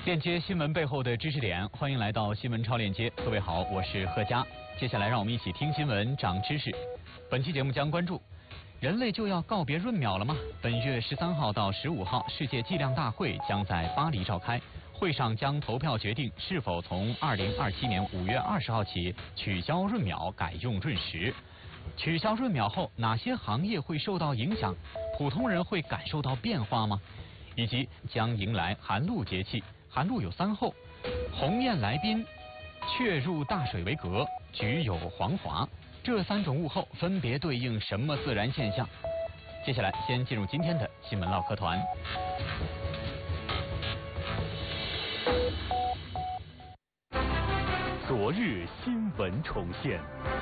链接新闻背后的知识点，欢迎来到新闻超链接。各位好，我是贺佳。接下来让我们一起听新闻长知识。本期节目将关注：人类就要告别闰秒了吗？本月13号到15号，世界计量大会将在巴黎召开，会上将投票决定是否从2027年5月20号起取消闰秒，改用闰时。取消闰秒后，哪些行业会受到影响？普通人会感受到变化吗？以及将迎来寒露节气，寒露有3候：鸿雁来宾、雀入大水为革、菊有黄华。这3种物候分别对应什么自然现象？接下来先进入今天的新闻唠嗑团。 昨日新闻重现，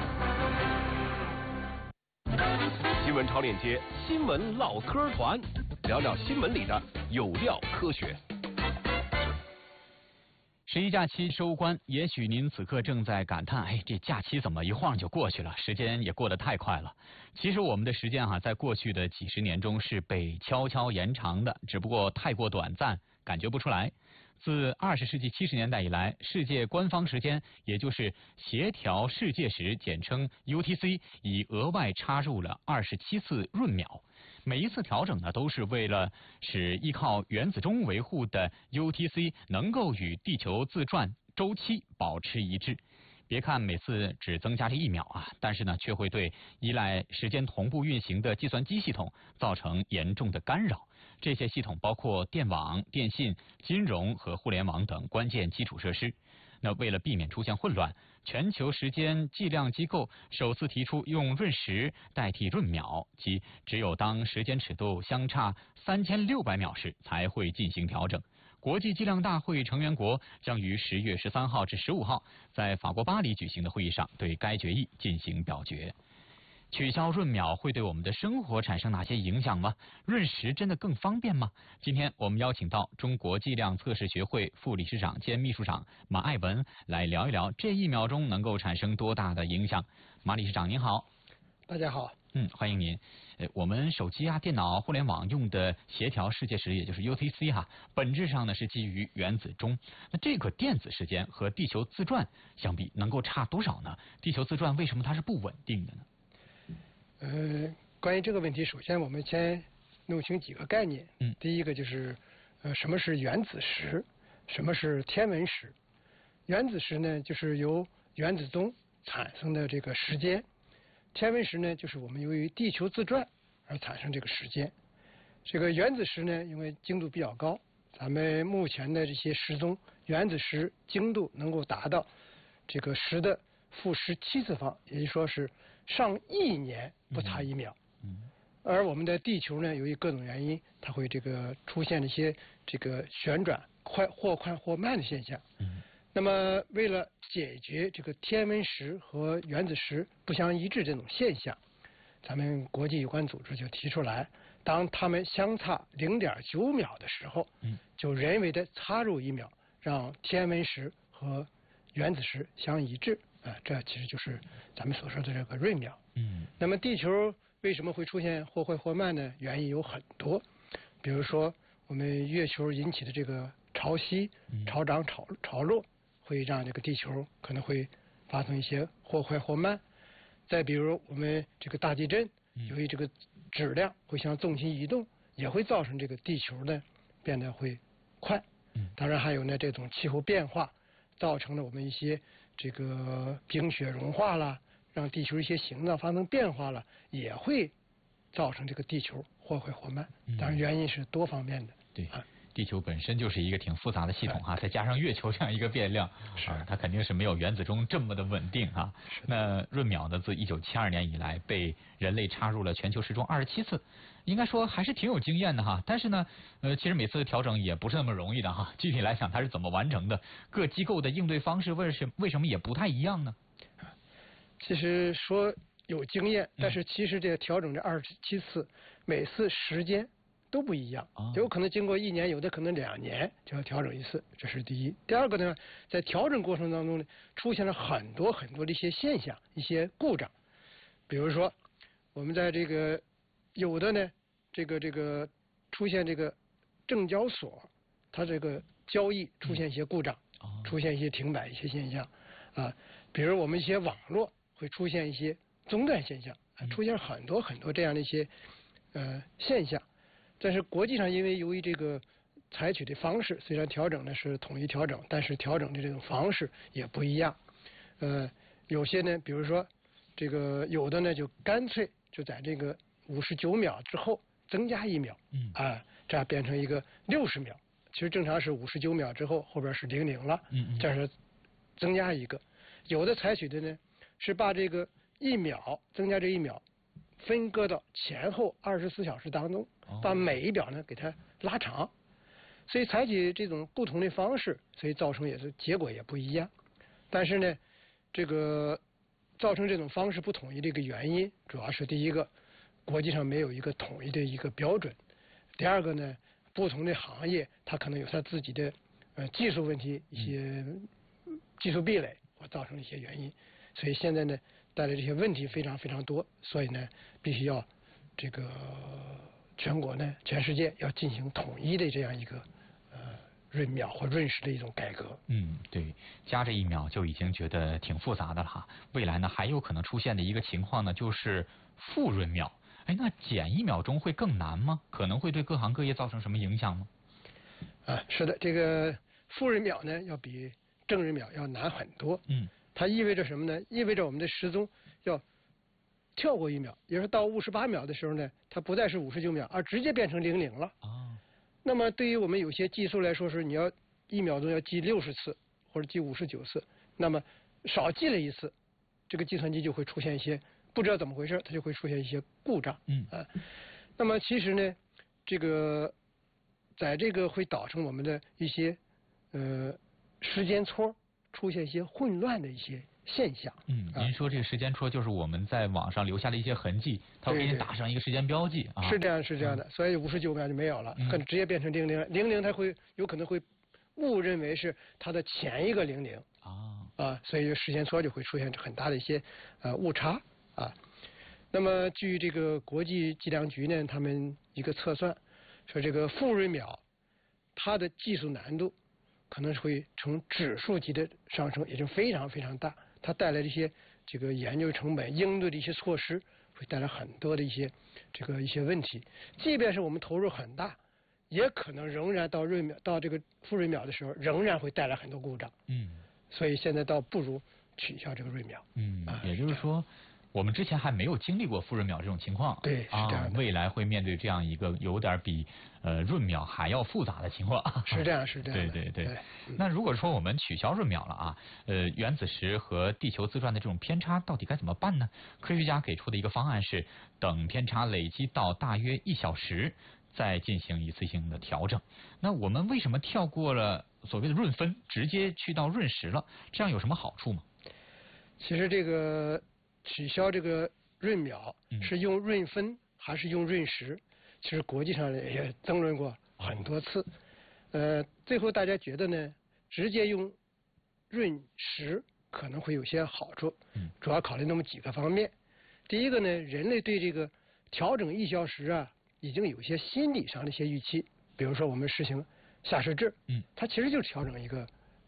新闻超链接新闻唠嗑团，聊聊新闻里的有料科学。 11假期收官，也许您此刻正在感叹，这假期怎么一晃就过去了，时间也过得太快了。其实我们的时间在过去的几十年中是被悄悄延长的，只不过太过短暂，感觉不出来。自20世纪70年代以来，世界官方时间，也就是协调世界时，简称 UTC， 已额外插入了27次闰秒。每一次调整呢，都是为了使依靠原子钟维护的 UTC 能够与地球自转周期保持一致。别看每次只增加这1秒但是呢，却会对依赖时间同步运行的计算机系统造成严重的干扰。这些系统包括电网、电信、金融和互联网等关键基础设施。那为了避免出现混乱，全球时间计量机构首次提出用闰时代替闰秒，即只有当时间尺度相差3600秒时才会进行调整。国际计量大会成员国将于10月13号至15号在法国巴黎举行的会议上对该决议进行表决。取消闰秒会对我们的生活产生哪些影响吗？闰时真的更方便吗？今天我们邀请到中国计量测试学会副理事长兼秘书长马爱文来聊一聊这1秒钟能够产生多大的影响。马理事长您好。 大家好。 欢迎您。我们手机电脑、互联网用的协调世界时，也就是 UTC 本质上呢是基于原子钟。那这个电子时间和地球自转相比，能够差多少呢？地球自转为什么它是不稳定的呢？ 关于这个问题，首先我们先弄清几个概念。第一个就是什么是原子时，什么是天文时。原子时呢，就是由原子钟产生的这个时间。天文时呢，就是我们由于地球自转而产生这个时间。这个原子时呢，因为精度比较高，咱们目前的这些时钟原子时精度能够达到这个10的负17次方，也就是说是上亿年不差1秒。而我们的地球呢，由于各种原因，它会出现一些旋转或快或慢的现象。那么为了解决这个天文时和原子时不相一致这种现象，咱们国际有关组织就提出来，当它们相差0.9秒的时候，就人为的插入1秒，让天文时和原子时相一致。这其实就是咱们所说的这个闰秒。那么地球为什么会出现或快或慢呢？原因有很多，比如说我们月球引起的这个潮汐、潮涨、潮落，会让这个地球可能会发生一些或快或慢。再比如我们这个大地震，由于这个质量会向重心移动，也会造成这个地球呢变得会快。当然还有呢，这种气候变化造成了我们一些这个冰雪融化了，让地球一些形状发生变化了，也会造成这个地球或快或慢。当然原因是多方面的。 对。地球本身就是一个挺复杂的系统再加上月球这样一个变量，它肯定是没有原子钟这么的稳定那闰秒呢，自1972年以来被人类插入了全球时钟27次，应该说还是挺有经验的但是呢，其实每次调整也不是那么容易的具体来讲，它是怎么完成的？各机构的应对方式为什么也不太一样呢？ 其实说有经验，但是其实这个调整这27次，每次时间都不一样，有可能经过1年，有的可能2年就要调整一次，这是第一。第二个呢，在调整过程当中呢，出现了很多的一些现象、一些故障。比如说，我们在这个有的呢，这个出现这个正交所，它这个交易出现一些故障，出现一些停摆一些现象，啊，比如我们一些网络会出现一些中断现象，出现很多很多这样的一些现象。但是国际上因为由于这个采取的方式，虽然调整呢是统一调整，但是调整的这种方式也不一样。有些呢，比如说这个有的呢就干脆就在这个59秒之后增加1秒，这样变成一个60秒。其实正常是59秒之后后边是00了，这是增加一个。有的采取的呢是把这个1秒增加这1秒分割到前后24小时当中，把每一秒呢给它拉长。所以采取这种不同的方式，所以造成也是结果也不一样。但是呢，这个造成这种方式不统一的一个原因，主要是第一个，国际上没有一个统一的一个标准；第二个呢，不同的行业它可能有它自己的技术问题、一些技术壁垒，或造成一些原因。所以现在呢，带来这些问题非常非常多，所以呢，必须要这个全国呢、全世界要进行统一的这样一个闰秒或闰时的一种改革。 对，加这1秒就已经觉得挺复杂的了哈。未来呢，还有可能出现的一个情况呢，就是负闰秒。那减1秒钟会更难吗？可能会对各行各业造成什么影响吗？ 是的，这个负闰秒呢，要比正闰秒要难很多。它意味着什么呢？意味着我们的时钟要跳过1秒，也就是到58秒的时候呢，它不再是59秒，而直接变成00了。那么对于我们有些计数来说，是你要1秒钟要记60次或者记59次，那么少记了1次，这个计算机就会出现一些不知道怎么回事，它就会出现一些故障。那么其实呢，这个在这个会导致我们的一些时间戳出现一些混乱的一些现象。 您说这个时间戳就是我们在网上留下的一些痕迹，它会给你打上一个时间标记啊。 是这样的，所以59秒就没有了，可能直接变成00，它会有可能会误认为是它的前一个00所以时间戳就会出现很大的一些误差啊。那么据这个国际计量局呢，他们一个测算说，这个负闰秒它的技术难度可能会呈指数级的上升，也就非常非常大。它带来的一些这个研究成本、应对的一些措施，会带来很多的一些问题。即便是我们投入很大，也可能仍然到这个负闰秒的时候，仍然会带来很多故障。所以现在倒不如取消这个闰秒。 也就是说，我们之前还没有经历过负闰秒这种情况。 对，是这样的。 未来会面对这样一个有点比闰秒还要复杂的情况。 是这样。 对。那如果说我们取消闰秒了啊，原子时和地球自转的这种偏差到底该怎么办呢？科学家给出的一个方案是，等偏差累积到大约1小时，再进行一次性的调整。那我们为什么跳过了所谓的闰分，直接去到闰时了？这样有什么好处吗？ 其实这个取消这个闰秒是用闰分还是用闰时，其实国际上也争论过很多次。最后大家觉得呢，直接用闰时可能会有些好处，主要考虑那么几个方面。第一个呢，人类对这个调整1小时已经有些心理上的一些预期，比如说我们实行夏时制，它其实就是调整一个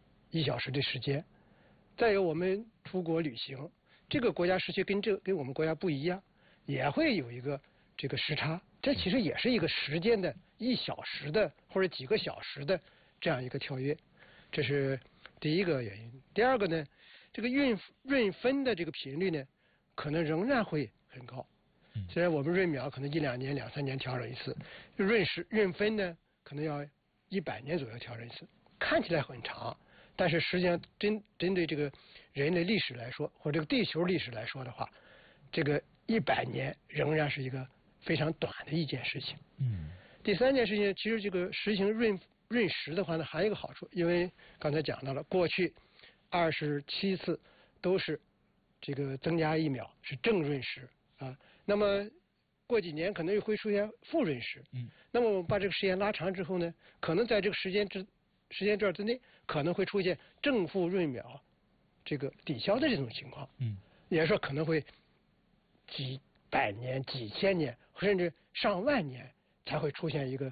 1小时的时间。再有我们出国旅行，这个国家时区跟我们国家不一样，也会有一个这个时差，这其实也是一个时间的1小时的或者几个小时的这样一个跳跃，这是第一个原因。第二个呢，这个闰分的这个频率呢，可能仍然会很高。虽然我们闰秒可能1、2年、2、3年调整一次，闰分呢可能要100年左右调整一次，看起来很长。但是实际上针对这个人类历史来说，或者这个地球历史来说的话，这个100年仍然是一个非常短的一件事情。第三件事情，其实这个实行闰时的话呢，还有一个好处，因为刚才讲到了，过去27次都是这个增加1秒是正闰时啊，那么过几年可能又会出现负闰时。那么我们把这个时间拉长之后呢，可能在这个时间段之内可能会出现正负闰秒这个抵消的这种情况。也就是说可能会几百年、几千年，甚至上万年才会出现一个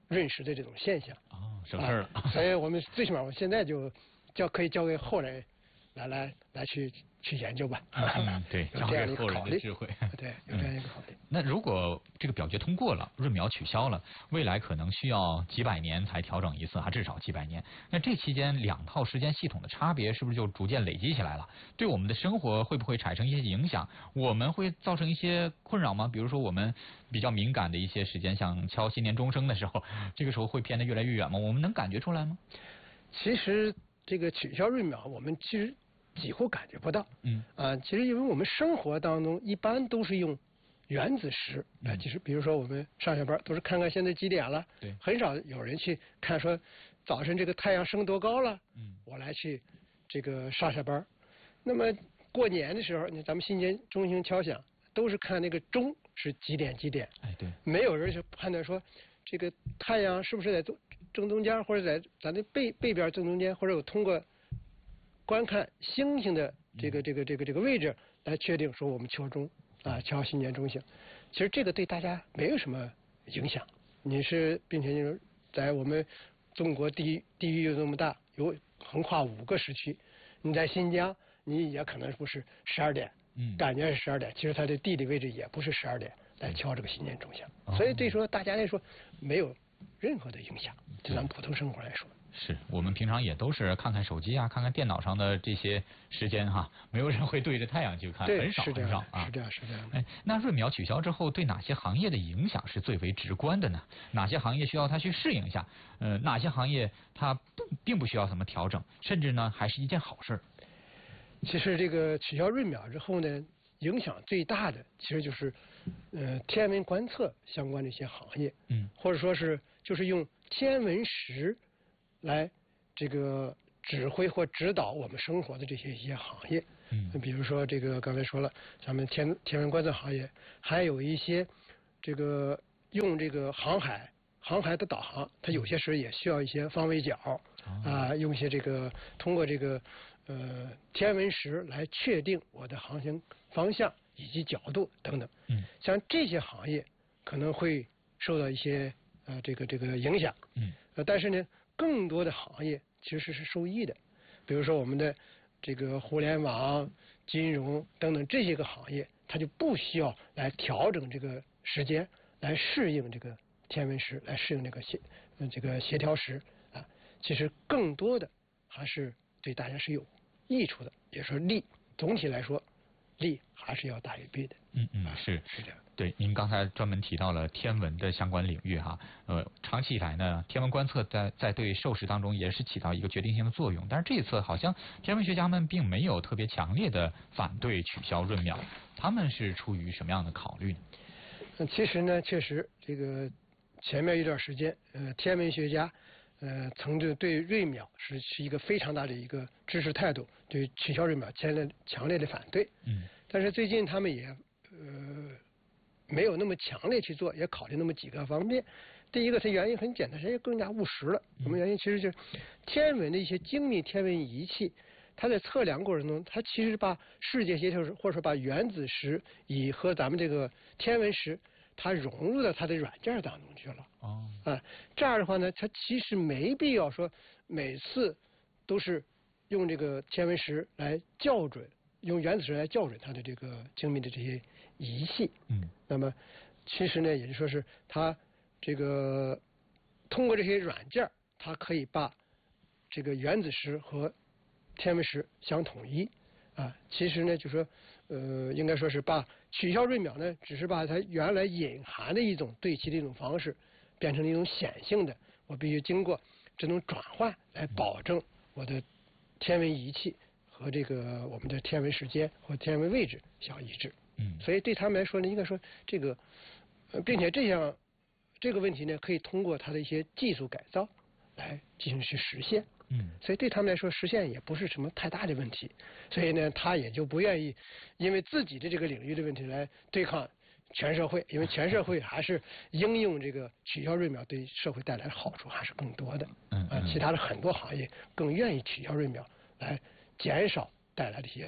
润时的这种现象。 哦，省事了。 所以我们最起码我现在就可以交给后人来去研究吧。 对， 有这样的一个后人的智慧。 对，有这样一个考虑。 那如果这个表决通过了，闰苗取消了，未来可能需要几百年才调整一次，至少几百年。那这期间两套时间系统的差别是不是就逐渐累积起来了？对我们的生活会不会产生一些影响？我们会造成一些困扰吗？比如说我们比较敏感的一些时间，像敲新年钟声的时候，这个时候会偏得越来越远吗？我们能感觉出来吗？ 其实这个取消闰苗，我们其实几乎感觉不到。其实因为我们生活当中一般都是用原子时来计时，比如说我们上下班都是看看现在几点了， 对， 很少有人去看说早晨这个太阳升多高了，我来去这个上下班。那么过年的时候，咱们新年钟声敲响，都是看那个钟是几点几点， 对， 没有人去判断说这个太阳是不是在正中间，或者在咱的背边正中间，或者我通过观看星星的这个位置来确定说我们敲钟敲新年钟响。其实这个对大家没有什么影响。并且就是在我们中国地域又那么大，有横跨5个时区，你在新疆你也可能不是12点，感觉是12点，其实它的地理位置也不是12点来敲这个新年钟响。所以对说大家来说没有任何的影响，对咱们普通生活来说。 是我们平常也都是看看手机看看电脑上的这些时间没有人会对着太阳去看，很少很少啊。 是这样。 那闰苗取消之后，对哪些行业的影响是最为直观的呢？哪些行业需要它去适应一下？哪些行业它并不需要怎么调整，甚至呢还是一件好事？ 其实这个取消闰苗之后呢，影响最大的其实就是天文观测相关的一些行业，或者说是就是用天文时来这个指挥或指导我们生活的一些行业。比如说这个刚才说了，咱们天文观测行业，还有一些这个用这个航海的导航，它有些时候也需要一些方位角用一些这个通过这个天文时来确定我的航行方向以及角度等等。像这些行业可能会受到一些这个影响。但是呢，更多的行业其实是受益的，比如说我们的这个互联网、金融等等这些个行业，它就不需要来调整这个时间，来适应这个天文时，来适应这个协调时其实更多的还是对大家是有益处的，也说利。总体来说，利还是要大于弊的。 是这样。 对，您刚才专门提到了天文的相关领域长期以来呢，天文观测在对授时当中也是起到一个决定性的作用。但是这一次好像天文学家们并没有特别强烈的反对取消闰苗，他们是出于什么样的考虑呢？ 其实呢，确实这个前面一段时间，天文学家曾经对闰苗是一个非常大的一个支持态度，对取消闰苗强烈的反对。但是最近他们也没有那么强烈去做，也考虑那么几个方面。第一个，它原因很简单，是更加务实了。什么原因？其实就是天文的一些精密天文仪器，它在测量过程中，它其实把世界协调时，或者说把原子时和咱们这个天文时，它融入到它的软件当中去了。这样的话呢，它其实没必要说每次都是用这个天文时来校准，用原子时来校准它的这个精密的这些仪器。那么其实呢，也就说是它这个通过这些软件，它可以把这个原子时和天文时相统一。其实呢，就说应该说是把取消闰苗呢，只是把它原来隐含的一种对齐的一种方式，变成了一种显性的，我必须经过这种转换来保证我的天文仪器和这个我们的天文时间或天文位置相一致。所以对他们来说呢，应该说这个并且这个问题呢，可以通过它的一些技术改造来进行去实现。所以对他们来说，实现也不是什么太大的问题。所以呢，他也就不愿意因为自己的这个领域的问题来对抗全社会，因为全社会还是应用这个取消闰苗对社会带来的好处还是更多的。其他的很多行业更愿意取消闰苗来减少带来这些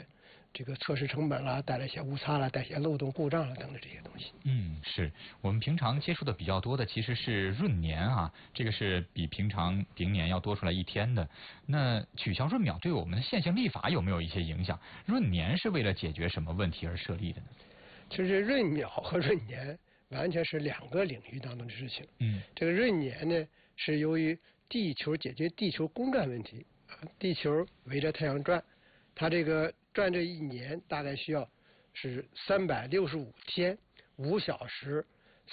这个测试成本啦，带来一些误差啦，带来一些漏洞、故障啦等等这些东西。 是我们平常接触的比较多的其实是闰年啊，这个是比平常丙年要多出来1天的。那取消闰秒对我们的现行历法有没有一些影响？闰年是为了解决什么问题而设立的呢？ 其实闰秒和闰年完全是2个领域当中的事情。这个闰年呢，是由于地球解决地球公转问题，地球围着太阳转，它这个转这1年大概需要是365天5小时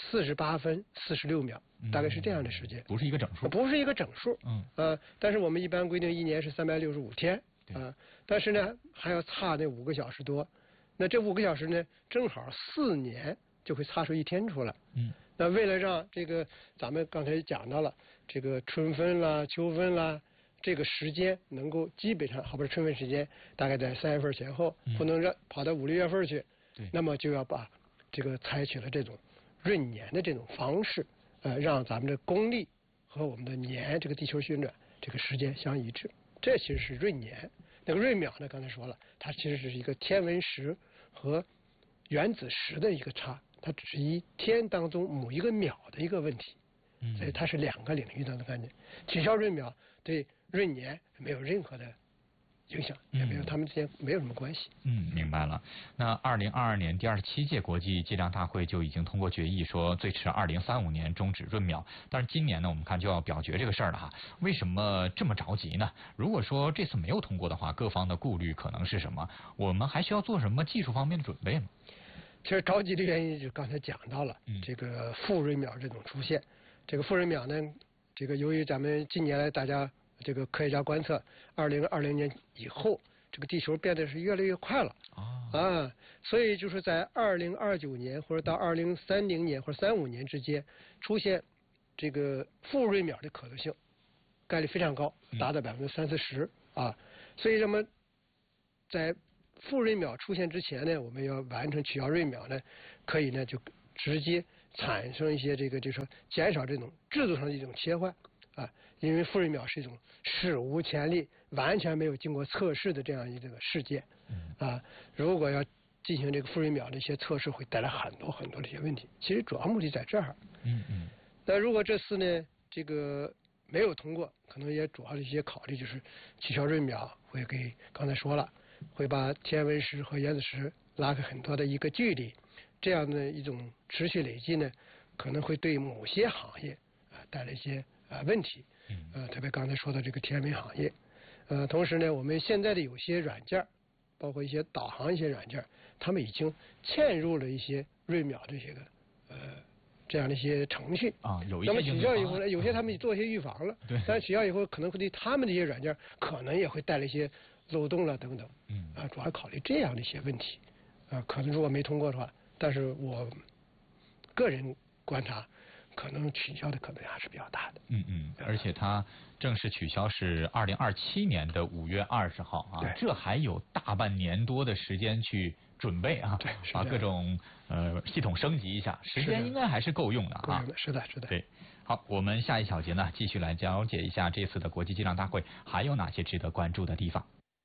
48分46秒，大概是这样的时间。 不是一个整数。 不是一个整数。但是我们一般规定1年是365天但是呢还要差那5个小时多，那这5个小时呢正好4年就会差出1天出来。那为了让这个咱们刚才讲到了这个春分啦、秋分啦，这个时间能够基本上，好比春分时间大概在3月份前后，不能让跑到5、6月份去。那么就要把这个采取了这种闰年的这种方式，让咱们的公历和我们的年这个地球旋转这个时间相一致。这其实是闰年。那个闰秒呢，刚才说了，它其实是一个天文时和原子时的一个差，它只是1天当中某一个秒的一个问题。所以它是2个领域当中的概念。取消闰秒对闰年没有任何的影响，也没有他们之间没有什么关系。 明白了。那2022年第27届国际计量大会就已经通过决议说，最迟2035年终止闰秒。但是今年呢，我们看就要表决这个事儿了哈。为什么这么着急呢？如果说这次没有通过的话，各方的顾虑可能是什么？我们还需要做什么技术方面的准备吗？ 其实着急的原因就刚才讲到了，这个负闰秒这种出现。这个负闰秒呢，这个由于咱们近年来大家这个科学家观测，2020年以后，这个地球变得是越来越快了所以就是在2029年或者到2030年或者35年之间出现这个负闰秒的可能性概率非常高，达到30-40%所以那么在负闰秒出现之前呢，我们要完成取消闰秒呢，可以呢就直接产生一些就是说减少这种制度上的一种切换因为负闰秒是一种史无前例、完全没有经过测试的这样一个事件如果要进行这个负闰秒的一些测试，会带来很多很多的一些问题。其实主要目的在这儿。那如果这次呢这个没有通过，可能也主要的一些考虑就是取消闰秒会给刚才说了，会把天文时和原子时拉开很多的一个距离。这样的一种持续累积呢，可能会对某些行业带来一些问题。特别刚才说的这个天文行业。同时呢，我们现在的有些软件，包括一些导航一些软件，他们已经嵌入了一些闰秒这些个这样的一些程序有一些。 那么取消以后呢，有些他们做一些预防了，但是取消以后可能会对他们这些软件可能也会带来一些漏洞了等等。主要考虑这样的一些问题。可能如果没通过的话，但是我个人观察，可能取消的可能还是比较大的。 而且它正式取消是2027年的5月20号这还有大半年多的时间去准备把各种系统升级一下，时间应该还是够用的是的。 对，好，我们下一小节呢，继续来了解一下这次的国际计量大会还有哪些值得关注的地方。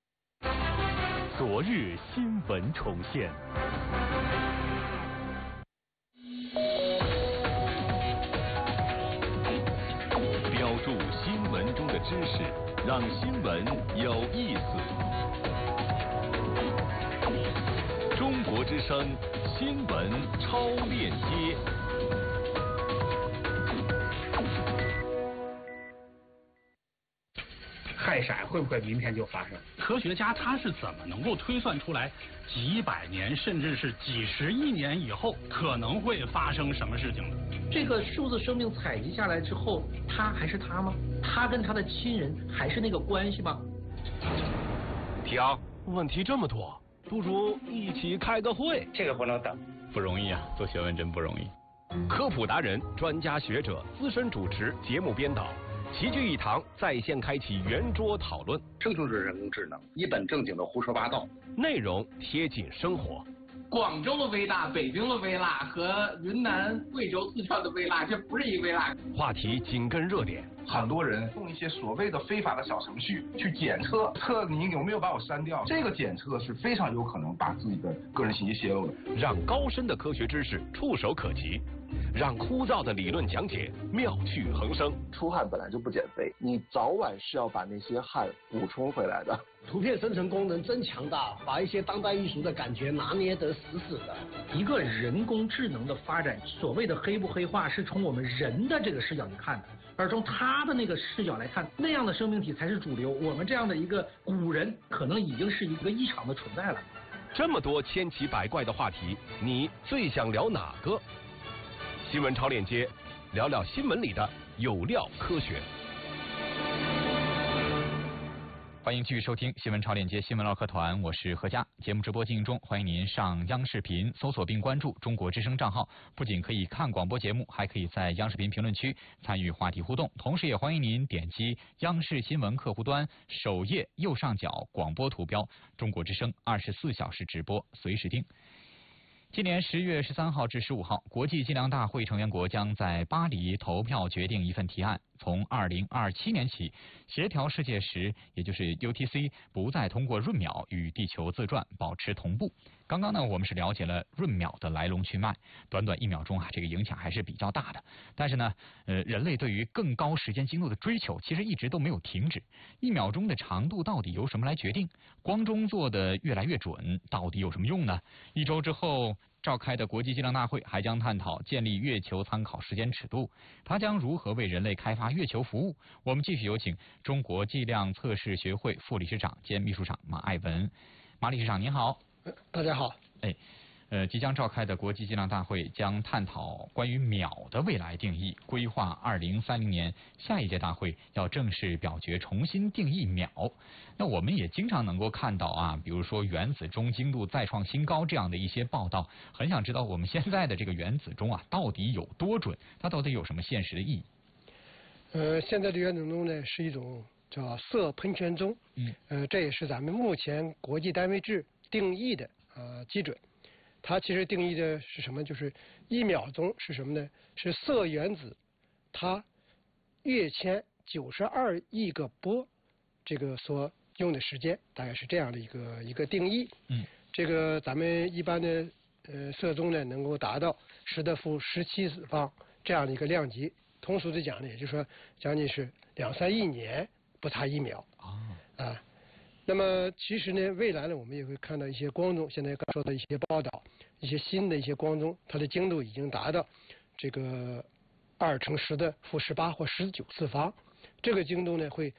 昨日新闻重现。标注新闻中的知识，让新闻有意思。中国之声新闻超链接。 氦闪会不会明天就发生？ 科学家他是怎么能够推算出来几百年甚至是几十亿年以后可能会发生什么事情的？ 这个数字生命采集下来之后，他还是他吗？他跟他的亲人还是那个关系吗？ 停，问题这么多，不如一起开个会。 这个不能等， 不容易啊，做学问真不容易。 科普达人、专家学者、资深主持、节目编导齐聚一堂，在线开启圆桌讨论。 这就是人工智能，一本正经的胡说八道， 内容贴近生活。 广州的微辣、北京的微辣和云南、贵州、四川的微辣，这不是一个微辣。 话题紧跟热点， 很多人用一些所谓的非法的小程序去检测你有没有把我删掉，这个检测是非常有可能把自己的个人信息泄露的。 让高深的科学知识触手可及，让枯燥的理论讲解妙趣横生。 出汗本来就不减肥，你早晚是要把那些汗补充回来的。 图片生成功能真强大，把一些当代艺术的感觉拿捏得死死的。 一个人工智能的发展，所谓的黑不黑化，是从我们人的这个视角去看的，而从他的那个视角来看，那样的生命体才是主流。我们这样的一个古人，可能已经是一个异常的存在了。 这么多千奇百怪的话题，你最想聊哪个？新闻超链接，聊聊新闻里的有料科学。 欢迎继续收听新闻超链接新闻唠嗑团，我是何佳。节目直播进行中，欢迎您上央视频搜索并关注中国之声账号，不仅可以看广播节目，还可以在央视频评论区参与话题互动，同时也欢迎您点击央视新闻客户端首页右上角广播图标，中国之声24小时直播，随时听。今年10月13号至15号，国际计量大会成员国将在巴黎投票决定一份提案，从2027年起，协调世界时，也就是 UTC 不再通过闰秒与地球自转保持同步。刚刚呢，我们是了解了闰秒的来龙去脉，短短1秒钟啊，这个影响还是比较大的。但是呢，人类对于更高时间精度的追求，其实一直都没有停止。1秒钟的长度到底由什么来决定？光中做的越来越准，到底有什么用呢？1周之后召开的国际计量大会还将探讨建立月球参考时间尺度，它将如何为人类开发月球服务？我们继续有请中国计量测试学会副理事长兼秘书长马爱文。马理事长您好。 大家好。 即将召开的国际计量大会将探讨关于秒的未来定义，规划2030年下一届大会要正式表决重新定义秒。那我们也经常能够看到啊，比如说原子钟精度再创新高这样的一些报道，很想知道我们现在的这个原子钟啊到底有多准，它到底有什么现实的意义？ 现在的原子钟呢是一种叫色喷泉钟，这也是咱们目前国际单位制定义的基准。它其实定义的是什么？就是1秒钟是什么呢？是色原子它跃迁92亿个波这个所用的时间，大概是这样的一个定义。这个咱们一般的色钟呢能够达到10^-17次方这样的一个量级。通俗的讲呢，也就是说将近是2-3亿年不差1秒。那么其实呢，未来呢，我们也会看到一些光钟，现在刚说的一些报道，一些新的一些光钟，它的精度已经达到这个2×10^-18或19次方，这个精度呢会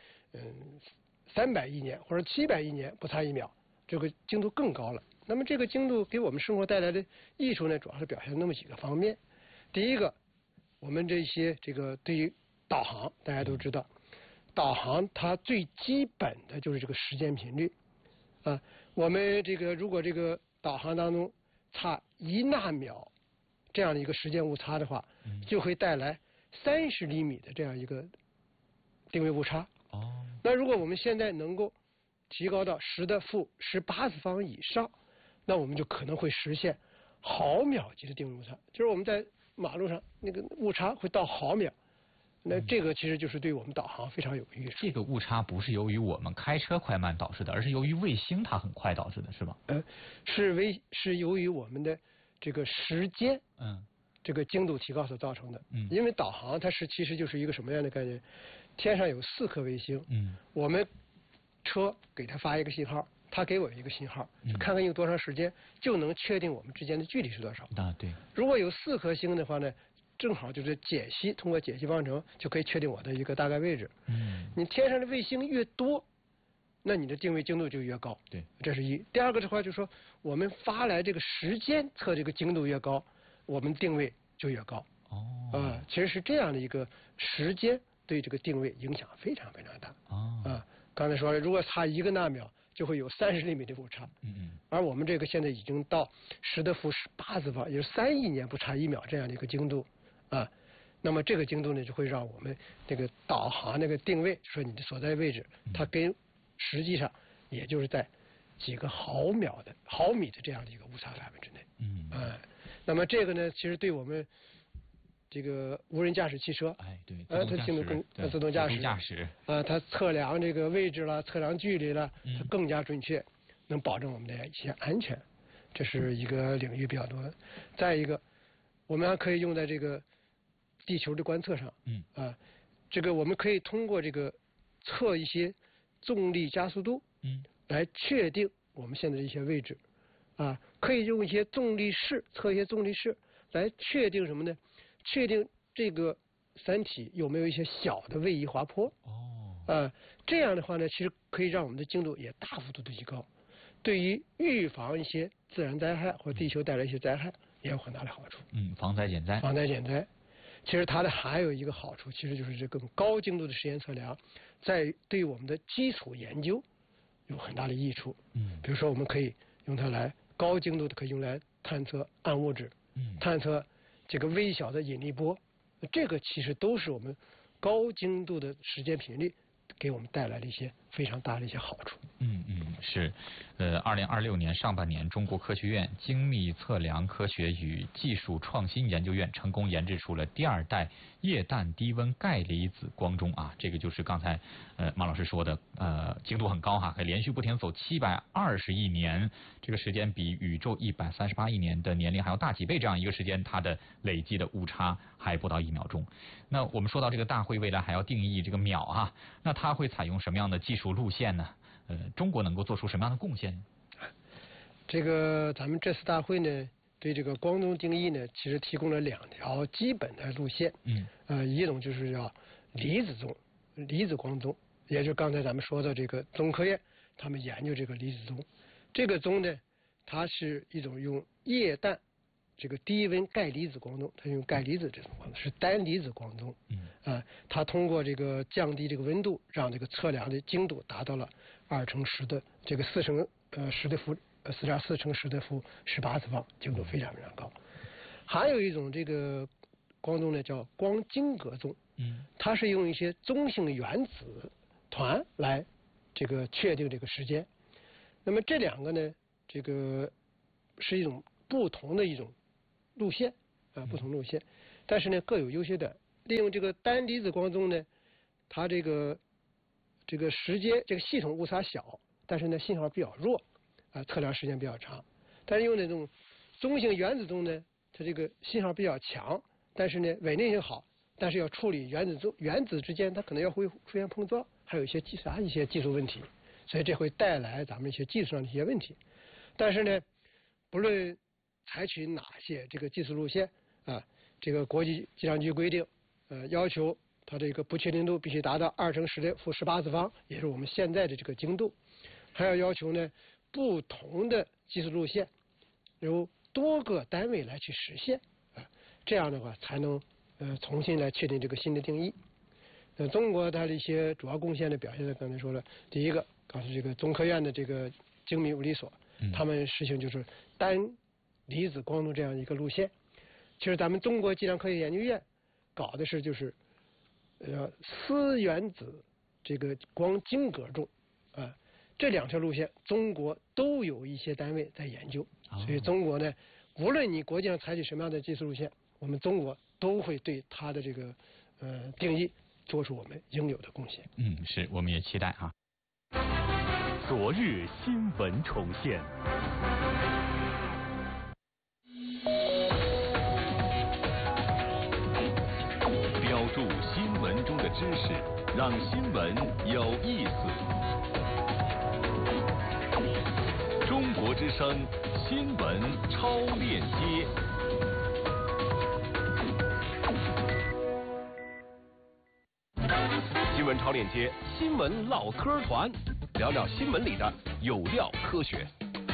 300亿年或者700亿年不差1秒，这个精度更高了。那么这个精度给我们生活带来的益处呢，主要是表现那么几个方面。第一个，我们这个对于导航，大家都知道。导航它最基本的就是这个时间频率，我们如果这个导航当中差1纳秒这样的一个时间误差的话，就会带来30厘米的这样一个定位误差。那如果我们现在能够提高到10^-18次方以上，那我们就可能会实现毫秒级的定位误差，就是我们在马路上那个误差会到毫秒。那这个其实就是对我们导航非常有益处。 这个误差不是由于我们开车快慢导致的，而是由于卫星它很快导致的，是吧？ 是由于我们的这个时间，这个精度提高所造成的。因为导航它其实就是一个什么样的概念？天上有4颗卫星，我们车给它发一个信号，它给我一个信号，看看用多长时间，就能确定我们之间的距离是多少。 对。 如果有4颗星的话呢？正好就是通过解析方程就可以确定我的一个大概位置。你天上的卫星越多，那你的定位精度就越高。 对， 这是一。第二个的话就是说，我们发来这个时间测这个精度越高，我们定位就越高。其实是这样的一个时间对这个定位影响非常非常大。刚才说了，如果差1个纳秒，就会有30厘米的误差。而我们这个现在已经到10^-18次方，也就是3亿年不差1秒这样的一个精度。那么这个精度呢，就会让我们这个导航那个定位，说你的所在位置，它跟实际上也就是在几个毫米的这样的一个误差范围之内。那么这个呢，其实对我们这个无人驾驶汽车，它精度更自动驾驶它测量这个位置了，测量距离了，它更加准确，能保证我们的一些安全。这是一个领域比较多的。再一个，我们还可以用在这个地球的观测上。这个我们可以通过这个测一些重力加速度，来确定我们现在的一些位置。可以用一些重力势测一些重力势来确定什么呢？确定这个山体有没有一些小的位移滑坡。这样的话呢，其实可以让我们的精度也大幅度的提高，对于预防一些自然灾害或地球带来一些灾害也有很大的好处。 防灾减灾。 防灾减灾。其实它的还有一个好处，其实就是这更高精度的实验测量，在对我们的基础研究有很大的益处。比如说我们可以用它来高精度的可以用来探测暗物质，探测这个微小的引力波，这个其实都是我们高精度的时间频率给我们带来了一些非常大的一些好处。 是，2026年上半年，中国科学院精密测量科学与技术创新研究院成功研制出了第2代液氮低温钙离子光钟啊，这个就是刚才马老师说的精度很高哈，可以连续不停走720亿年，这个时间比宇宙138亿年的年龄还要大几倍，这样一个时间它的累计的误差还不到1秒钟。那我们说到这个大会未来还要定义这个秒啊，那它会采用什么样的技术路线呢？中国能够做出什么样的贡献？ 这个咱们这次大会呢，对这个光钟定义呢，其实提供了2条基本的路线。一种就是叫离子光钟，也就是刚才咱们说的这个中科院他们研究这个离子钟。这个钟呢，它是一种用液氮这个低温钙离子光钟，它用钙离子这种光钟是单离子光钟。它通过这个降低这个温度，让这个测量的精度达到了2×10的这个4×10的负4.4×10的负18次方，精度非常非常高。还有一种这个光钟呢，叫光晶格钟。它是用一些中性原子团来这个确定这个时间。那么这2个呢，这个是一种不同的一种路线不同路线，但是呢各有优缺点。利用这个单离子光钟呢，它这个时间这个系统误差小，但是呢信号比较弱测量时间比较长。但是用那种中性原子钟呢，它这个信号比较强，但是呢稳定性好，但是要处理原子之间它可能会出现碰撞，还有一些技术问题，所以这会带来咱们一些技术上的一些问题。但是呢，不论采取哪些这个技术路线这个国际计量局规定要求它这个不确定度必须达到2×10的负18次方，也是我们现在的这个精度。还要求呢不同的技术路线由多个单位来去实现这样的话才能重新来确定这个新的定义。中国它的一些主要贡献的表现呢，刚才说了，第一个告诉这个中科院的这个精密物理所，他们实行就是单离子光钟这样一个路线。其实咱们中国计量科学研究院搞的是就是丝原子这个光晶格钟这2条路线中国都有一些单位在研究。所以中国呢，无论你国际上采取什么样的技术路线，我们中国都会对它的这个定义做出我们应有的贡献。 是，我们也期待啊。 昨日新闻重现。标注新闻中的知识，让新闻有意思。中国之声新闻超链接。 新闻超链接，新闻唠嗑团，聊聊新闻里的有料科学。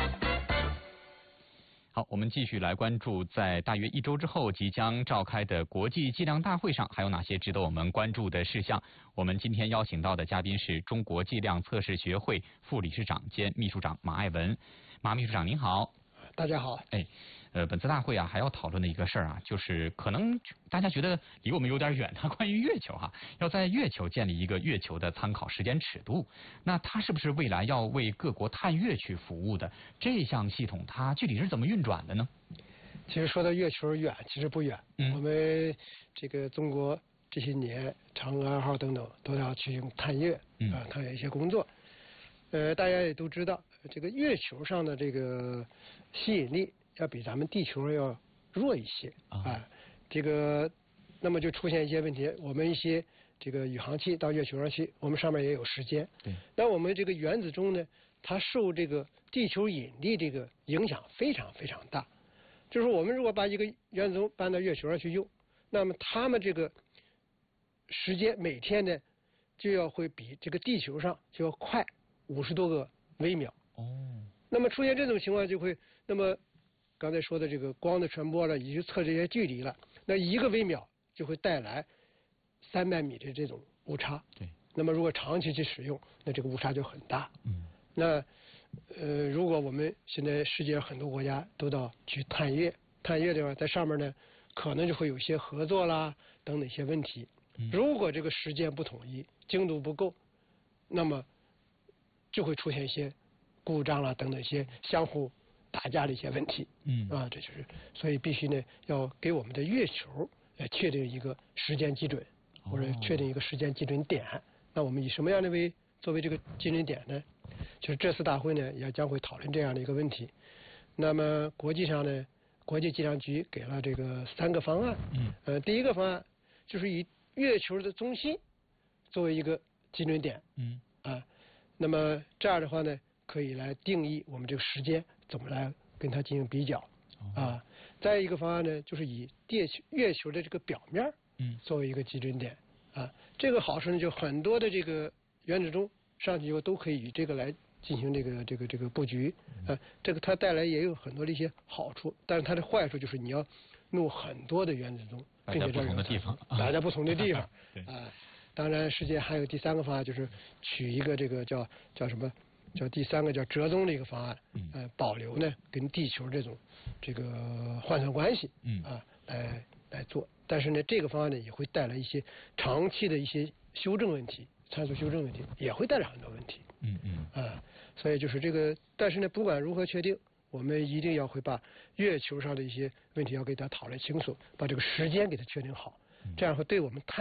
好，我们继续来关注在大约1周之后即将召开的国际计量大会上还有哪些值得我们关注的事项。我们今天邀请到的嘉宾是中国计量测试学会副理事长兼秘书长马爱文。马秘书长您好。 大家好。 本次大会啊还要讨论的一个事儿啊，就是可能大家觉得离我们有点远，它关于月球哈，要在月球建立一个月球的参考时间尺度。那它是不是未来要为各国探月去服务的这项系统，它具体是怎么运转的呢？ 其实说到月球远，其实不远。我们这个中国这些年，嫦娥2号等等都要去探月探月一些工作。大家也都知道，这个月球上的这个吸引力要比咱们地球要弱一些这个那么就出现一些问题。我们一些这个宇航器到月球上去，我们上面也有时间。那我们这个原子钟呢，它受这个地球引力这个影响非常非常大。就是我们如果把一个原子钟搬到月球上去用，那么它们这个时间每天呢就要会比这个地球上就要快50多个微秒。那么出现这种情况就会，那么刚才说的这个光的传播了，以及测这些距离了，那1个微秒就会带来300米的这种误差。那么如果长期去使用，那这个误差就很大。那如果我们现在世界上很多国家都到去探月的话，在上面呢可能就会有些合作啦等等一些问题。如果这个时间不统一，精度不够，那么就会出现一些故障啦等等一些相互打架的一些问题。这就是所以必须呢要给我们的月球确定一个时间基准，或者确定一个时间基准点。那我们以什么样的作为这个基准点呢？就是这次大会呢也将会讨论这样的一个问题。那么国际上呢，国际计量局给了这个3个方案。第一个方案就是以月球的中心作为一个基准点。那么这样的话呢，可以来定义我们这个时间怎么来跟它进行比较。再一个方案呢，就是以月球的这个表面作为一个基准点。这个好处呢，就很多的这个原子钟上去以后都可以以这个来进行这个布局。这个它带来也有很多的一些好处，但是它的坏处就是你要弄很多的原子钟，并且不同的地方， 摆在不同的地方。当然世界还有第3个方案，就是取一个这个叫什么？叫第3个叫折中的一个方案。保留呢跟地球这种这个换算关系。来做。但是呢，这个方案呢也会带来一些长期的一些修正问题，参数修正问题，也会带来很多问题。所以就是这个，但是呢，不管如何确定，我们一定要会把月球上的一些问题要给它讨论清楚，把这个时间给它确定好，这样会对我们